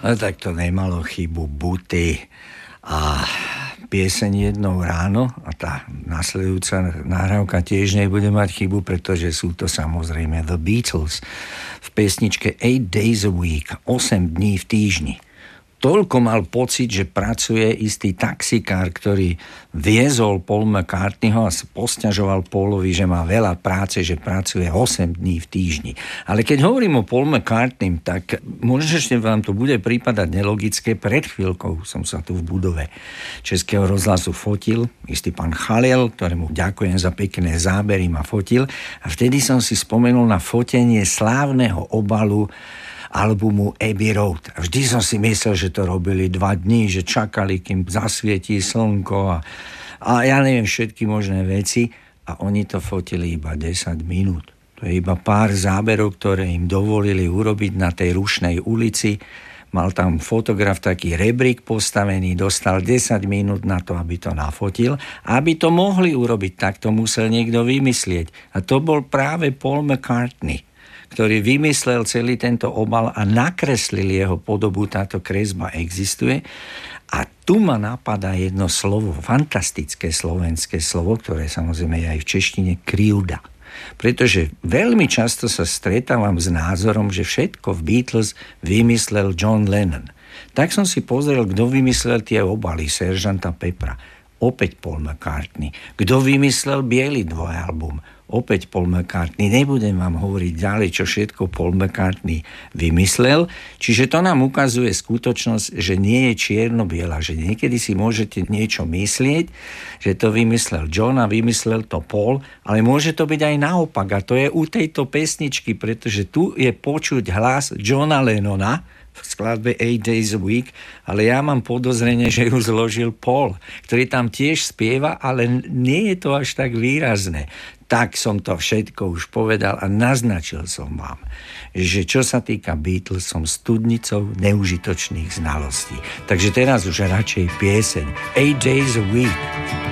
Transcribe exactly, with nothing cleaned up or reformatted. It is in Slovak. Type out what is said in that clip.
No tak to nemalo chybu Buty a pieseň Jednou ráno a tá nasledujúca nahrávka tiež nebude mať chybu, pretože sú to samozrejme The Beatles v pesničke Eight Days a Week, osem dní v týždni. Toľko mal pocit, že pracuje istý taxikár, ktorý viezol Paul McCartneyho a posťažoval Paulovi, že má veľa práce, že pracuje osem dní v týždni. Ale keď hovorím o Paul McCartneym, tak možno, že vám to bude prípadať nelogické. Pred chvíľkou som sa tu v budove Českého rozhlasu fotil, istý pán Chalel, ktorému ďakujem za pekné zábery, ma fotil a vtedy som si spomenul na fotenie slávneho obalu albumu Abbey Road. A vždy som si myslel, že to robili dva dní, že čakali, kým zasvietí slnko a, a ja neviem všetky možné veci a oni to fotili iba desať minút. To je iba pár záberov, ktoré im dovolili urobiť na tej rušnej ulici. Mal tam fotograf taký rebrík postavený, dostal desať minút na to, aby to nafotil. A aby to mohli urobiť, tak to musel niekto vymyslieť. A to bol práve Paul McCartney, ktorý vymyslel celý tento obal a nakreslil jeho podobu. Táto kresba existuje. A tu ma napadá jedno slovo, fantastické slovenské slovo, ktoré samozrejme je aj v češtine, krivda. Pretože veľmi často sa stretávam s názorom, že všetko v Beatles vymyslel John Lennon. Tak som si pozrel, kto vymyslel tie obaly Seržanta Pepra. Opäť Paul McCartney. Kto vymyslel biely dvojalbum? Opäť Paul McCartney. Nebudem vám hovoriť ďalej, čo všetko Paul McCartney vymyslel. Čiže to nám ukazuje skutočnosť, že nie je čierno-biela, že niekedy si môžete niečo myslieť, že to vymyslel John a vymyslel to Paul, ale môže to byť aj naopak. A to je u tejto pesničky, pretože tu je počuť hlas Johna Lennona v skladbe Eight Days a Week, ale ja mám podozrenie, že ju zložil Paul, ktorý tam tiež spieva, ale nie je to až tak výrazné. Tak som to všetko už povedal a naznačil som vám, že čo sa týka Beatles, som studnicou neužitočných znalostí. Takže teraz už radšej pieseň Eight Days a Week.